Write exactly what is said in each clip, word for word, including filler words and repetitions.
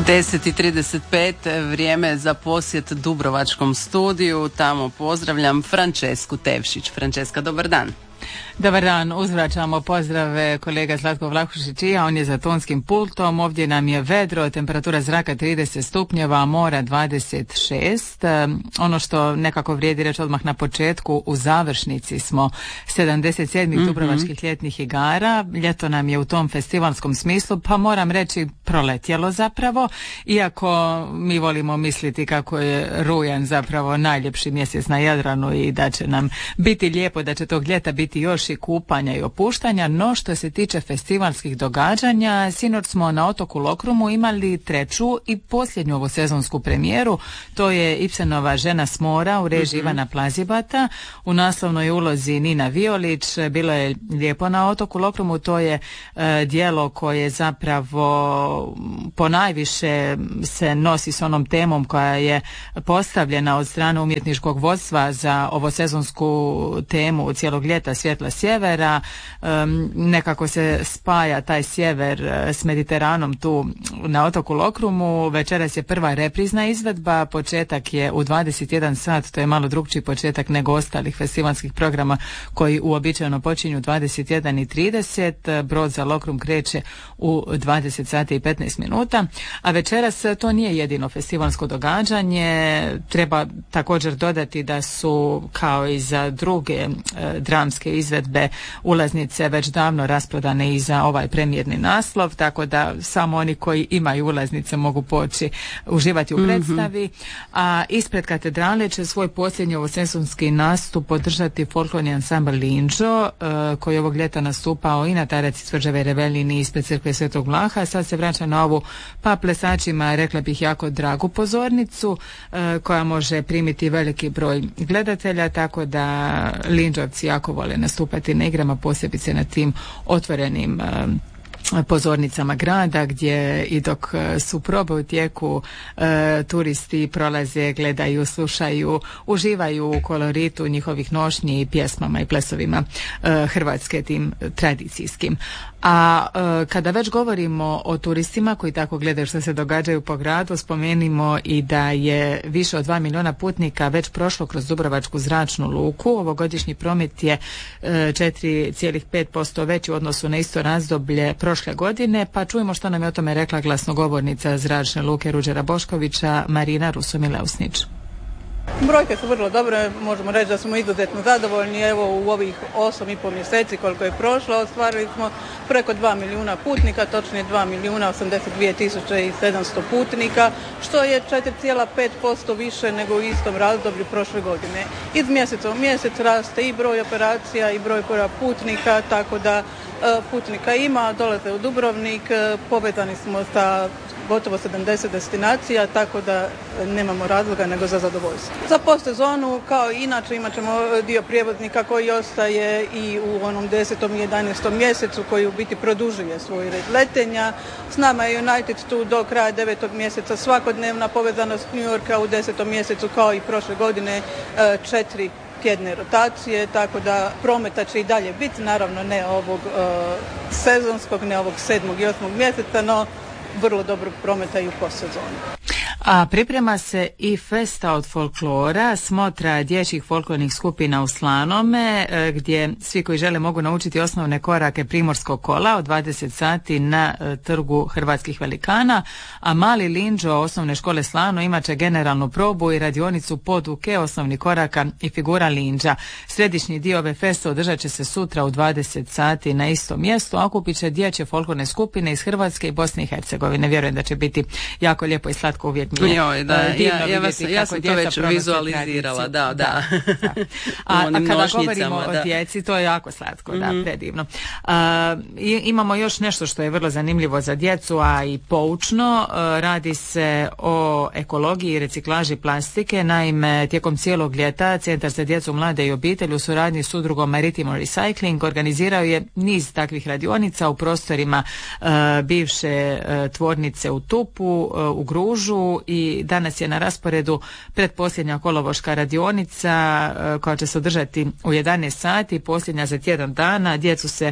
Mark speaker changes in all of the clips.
Speaker 1: deset i trideset pet, vrijeme za posjet Dubrovačkom studiju. Tamo pozdravljam Francesku Tevšić. Franceska, dobar dan.
Speaker 2: Dobar dan, uzvraćamo pozdrave kolega Zlatko Vlahušić i ja, on je za tonskim pultom. Ovdje nam je vedro, temperatura zraka trideset stupnjeva, mora dvadeset šest. Ono što nekako vrijedi reći odmah na početku, u završnici smo sedamdeset sedmih mm-hmm. Dubrovačkih ljetnih igara. Ljeto nam je u tom festivalskom smislu, pa moram reći proletjelo zapravo, iako mi volimo misliti kako je rujan zapravo najljepši mjesec na Jadranu i da će nam biti lijepo, da će tog ljeta biti još i kupanja i opuštanja. No što se tiče festivalskih događanja, sinoć smo na otoku Lokrumu imali treću i posljednju ovu sezonsku premijeru. To je Ibsenova Žena s mora u režiji mm-hmm. Ivana Plazibata, u naslovnoj ulozi Nina Violić. Bilo je lijepo na otoku Lokrumu. To je e, djelo koje zapravo ponajviše se nosi s onom temom koja je postavljena od strane umjetničkog vodstva za ovo sezonsku temu cijelog ljeta, Svjetla sjevera. Um, nekako se spaja taj sjever s Mediteranom tu na otoku Lokrumu. Večeras je prva reprizna izvedba, početak je u dvadeset jedan sat, to je malo drukčiji početak nego ostalih festivalskih programa koji uobičajeno počinju dvadeset jedan i trideset. Brod za Lokrum kreće u dvadeset sati i petnaest minuta, a večeras to nije jedino festivalsko događanje. Treba također dodati da su, kao i za druge e, dramske izvedbe, ulaznice već davno rasprodane i za ovaj premijerni naslov, tako da samo oni koji imaju ulaznice mogu poći uživati u predstavi. Mm-hmm. A ispred katedrale će svoj posljednji ovosezonski nastup podržati folklorni ansambl Linđo, e, koji ovog ljeta nastupao i na Taraci Tvrđave Revelini ispred crkve Svetog Vlaha. Sad se vraća na ovu, pa plesačima rekla bih jako dragu pozornicu e, koja može primiti veliki broj gledatelja, tako da Linđovci jako vole nastupati na igrama, posebice na tim otvorenim um, pozornicama grada, gdje i dok su probe u tijeku e, turisti prolaze, gledaju, slušaju, uživaju u koloritu njihovih nošnji i pjesmama i plesovima e, hrvatske, tim tradicijskim. A e, kada već govorimo o turistima koji tako gledaju što se događaju po gradu, spomenimo i da je više od dva milijuna putnika već prošlo kroz Dubrovačku zračnu luku. Ovogodišnji promet je e, četiri zarez pet posto veći u odnosu na isto razdoblje prošle godine, pa čujemo što nam je o tome rekla glasnogovornica zračne luke Ruđera Boškovića, Marina Rusomileusnić.
Speaker 3: Brojke su vrlo dobre, možemo reći da smo izuzetno zadovoljni. Evo u ovih osam i pol mjeseci koliko je prošlo, ostvarili smo preko dva milijuna putnika, točnije dva milijuna osamdeset dvije tisuće i sedamsto putnika, što je četiri zarez pet posto više nego u istom razdoblju prošle godine. Iz mjeseca u mjesec raste i broj operacija i broj putnika, tako da putnika ima, dolaze u Dubrovnik, povezani smo sa gotovo sedamdeset destinacija, tako da nemamo razloga nego za zadovoljstvo. Za postsezonu, kao i inače, imat ćemo dio prijevoznika koji ostaje i u onom desetom i jedanaestom mjesecu, koji u biti produžuje svoj red letenja. S nama je United tu do kraja devetog mjeseca, svakodnevna povezanost New Yorka u desetom mjesecu, kao i prošle godine četiri tjedne rotacije, tako da prometa će i dalje biti, naravno ne ovog uh, sezonskog, ne ovog sedmog i osmog mjeseca, no vrlo dobro prometa i u postsezonu.
Speaker 2: A priprema se i festa od folklora, smotra dječjih folklornih skupina u Slanome, gdje svi koji žele mogu naučiti osnovne korake primorskog kola od dvadeset sati na trgu Hrvatskih velikana, a mali Linđo osnovne škole Slano imat će generalnu probu i radionicu poduke osnovnih koraka i figura Linđa. Središnji dio ove feste održat će se sutra u dvadeset sati na istom mjestu, a okupit će dječje folklorne skupine iz Hrvatske i Bosne i Hercegovine. Vjerujem da će biti jako lijepo i slatko, uvijek.
Speaker 1: Joj, da, ja, ja, vas, ja sam to već vizualizirala, da, da. da.
Speaker 2: da. A, a kada govorimo da. o djeci, to je jako slatko, mm-hmm. da, predivno. A, i, imamo još nešto što je vrlo zanimljivo za djecu, a i poučno. A, radi se o ekologiji i reciklaži plastike. Naime, tijekom cijelog ljeta Centar za djecu, mlade i obitelj u suradnji s udrugom Maritimo Recycling organizirao je niz takvih radionica u prostorima a, bivše a, tvornice u Tupu, a, u Gružu i danas je na rasporedu pretposljednja kolovoška radionica e, koja će se održati u jedanaest sati, posljednja za tjedan dana. Djecu se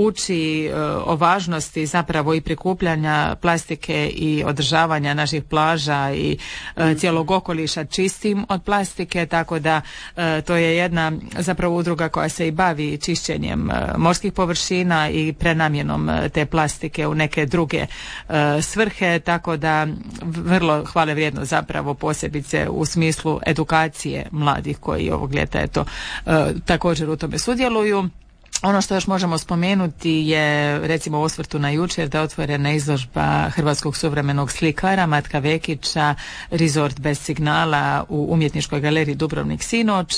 Speaker 2: uči e, o važnosti zapravo i prikupljanja plastike i održavanja naših plaža i e, cijelog okoliša čistim od plastike, tako da e, to je jedna zapravo udruga koja se i bavi čišćenjem e, morskih površina i prenamjenom e, te plastike u neke druge e, svrhe, tako da vrlo hvale vrijedno zapravo posebice u smislu edukacije mladih koji ovog ljeta eto e, također u tome sudjeluju. Ono što još možemo spomenuti je recimo u osvrtu na jučer da je otvorena izložba hrvatskog suvremenog slikara Matka Vekića Resort bez signala u Umjetničkoj galeriji Dubrovnik sinoć,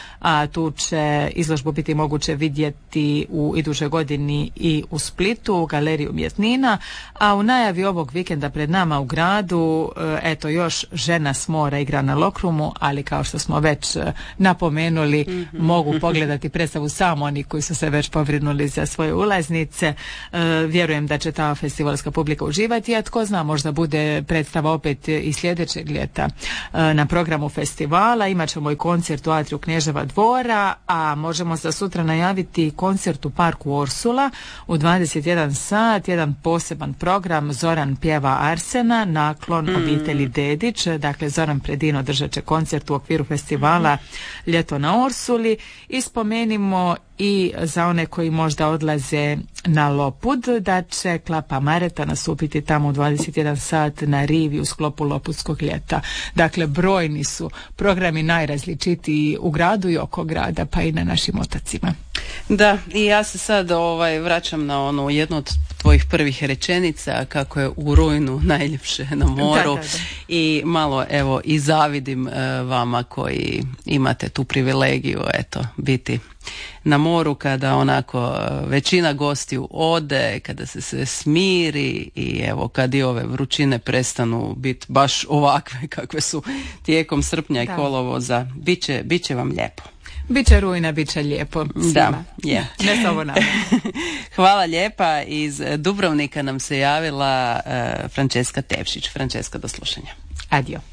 Speaker 2: a tu će izložbu biti moguće vidjeti u idućoj godini i u Splitu u Galeriji umjetnina, a u najavi ovog vikenda pred nama u gradu eto još Žena s mora igra na Lokrumu, ali kao što smo već napomenuli mm-hmm. mogu pogledati predstavu samo oni koji su se već pobrinuli za svoje ulaznice. E, vjerujem da će ta festivalska publika uživati, a tko zna, možda bude predstava opet i sljedećeg ljeta e, na programu festivala. Imaćemo i koncert u Atriju Kneževa dvora, a možemo za sutra najaviti koncert u parku Orsula u dvadeset jedan sat, jedan poseban program. Zoran pjeva Arsena, naklon mm. obitelji Dedić. Dakle, Zoran Predino držat će koncert u okviru festivala mm. Ljeto na Orsuli. I spomenimo i za one koji možda odlaze na Lopud, da će Klapa Mareta nastupiti tamo u dvadeset jedan sat na rivi u sklopu Lopudskog ljeta. Dakle, brojni su programi najrazličitiji u gradu i oko grada, pa i na našim otocima.
Speaker 1: Da, i ja se sad ovaj, vraćam na onu jednu od tvojih prvih rečenica kako je u rujnu najljepše na moru. Da, da, da. I malo evo i zavidim uh, vama koji imate tu privilegiju eto biti na moru kada onako većina gostiju ode, kada se sve smiri i evo kad i ove vrućine prestanu biti baš ovakve kakve su tijekom srpnja i da. kolovoza, bit će, bit će vam lijepo.
Speaker 2: Biće rujna, bit će lijepo svima.
Speaker 1: Da, je.
Speaker 2: Ne samo nama.
Speaker 1: Hvala lijepa. Iz Dubrovnika nam se javila uh, Franceska Tevšić. Franceska, do slušanja.
Speaker 2: Adio.